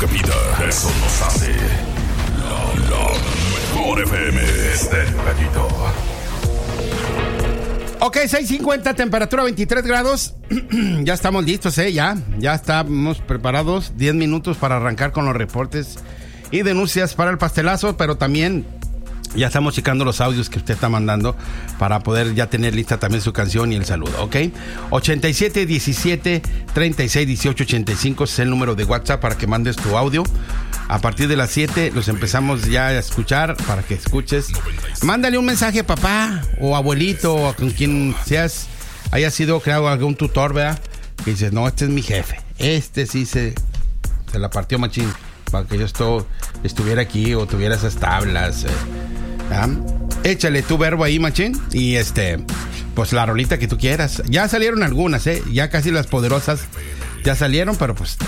vida. Eso nos hace la mejor FM. Despedido. Ok, 6:50, temperatura 23 grados. Ya estamos listos, ya estamos preparados. 10 minutos para arrancar con los reportes y denuncias para el pastelazo, pero también ya estamos checando los audios que usted está mandando para poder ya tener lista también su canción y el saludo, ¿ok? 87 17 36 18 85 es el número de WhatsApp para que mandes tu audio. A partir de las 7 los empezamos ya a escuchar para que escuches. Mándale un mensaje a papá o abuelito o con quien seas, haya sido creado algún tutor, ¿verdad? Que dices, no, este es mi jefe. Este sí se la partió machín para que yo estuviera aquí o tuviera esas tablas. Échale tu verbo ahí, machín. Y pues la rolita que tú quieras. Ya salieron algunas, ya casi las poderosas ya salieron, pero pues